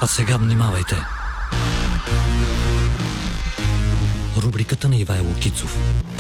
А сега внимавайте. Рубриката на Ивайло Кицов.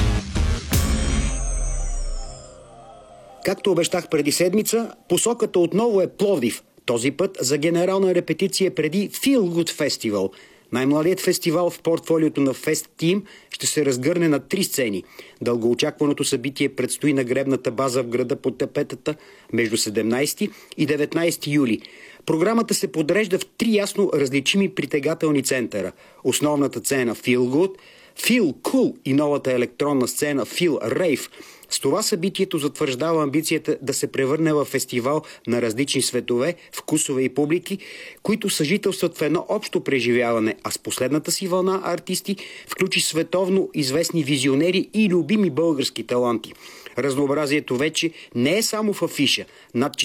Както обещах преди седмица, посоката отново е Пловдив. Този път за генерална репетиция преди Feel Good Festival. Най-младият фестивал в портфолиото на Fest Team ще се разгърне на 3 сцени. Дългоочакваното събитие предстои на гребната база в града под тапетата между 17 и 19 юли. Програмата се подрежда в 3 ясно различими притегателни центъра. Основната сцена Feel Good, Feel Cool и новата електронна сцена Feel Rave. С това събитието затвърждава амбицията да се превърне в фестивал на различни светове, вкусове и публики, които съжителстват в едно общо преживяване, а с последната си вълна артисти включи световно известни визионери и любими български таланти. Разнообразието вече не е само в афиша. Над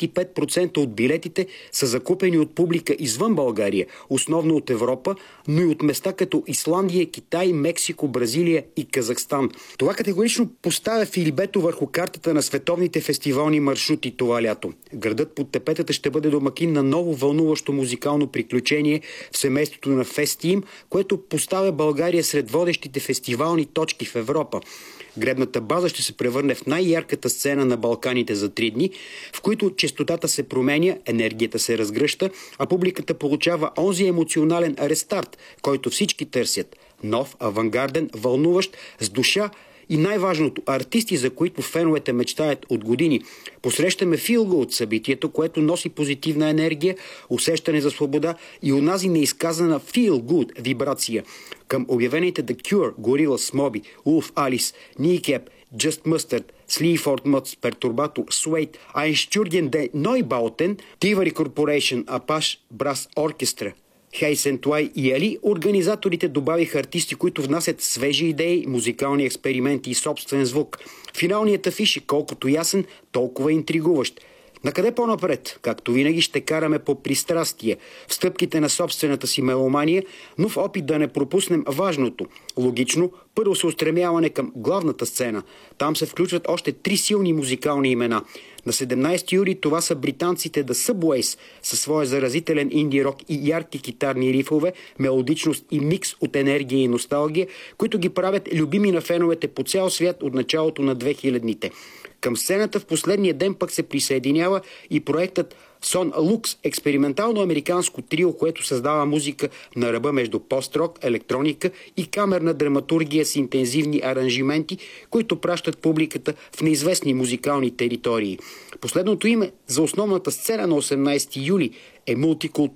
45% от билетите са закупени от публика извън България, основно от Европа, но и от места като Исландия, Китай, Мексико, Бразилия и Казахстан. Това категорично поставя Филибето върху картата на световните фестивални маршрути това лято. Градът под тепетата ще бъде домакин на ново вълнуващо музикално приключение в семейството на Fest Team, което поставя България сред водещите фестивални точки в Европа. Гребната база ще се превърне в най-ярката сцена на Балканите за 3 дни, в които честотата се променя, енергията се разгръща, а публиката получава онзи емоционален рестарт, който всички търсят. Нов, авангарден, вълнуващ, с душа и най-важното – артисти, за които феновете мечтаят от години. Посрещаме Feel Good, събитието, което носи позитивна енергия, усещане за свобода и онази неизказана Feel Good вибрация. Към обявените The Cure, Gorillaz, Moby, Wolf Alice, Kneecap, Just Mustard, Sleaford Mods, Perturbator, Suede, Einstürgen de Neubauten, Thievery Corporation, Apache Brass Orchestra, Хейсентуай и Али, организаторите добавиха артисти, които внасят свежи идеи, музикални експерименти и собствен звук. Финалният афиш е колкото ясен, толкова интригуващ. Накъде по-напред? Както винаги ще караме по пристрастие, в стъпките на собствената си меломания, но в опит да не пропуснем важното. Логично, първо се устремяване към главната сцена. Там се включват още 3 силни музикални имена. На 17 юли това са британците The Subways със своя заразителен инди-рок и ярки китарни рифове, мелодичност и микс от енергия и носталгия, които ги правят любими на феновете по цял свят от началото на 2000-те. Към сцената в последния ден пък се присъединява и проектът Son Lux, експериментално американско трио, което създава музика на ръба между пост-рок, електроника и камерна драматургия с интензивни аранжименти, които пращат публиката в неизвестни музикални територии. Последното име за основната сцена на 18 юли е мултикултурно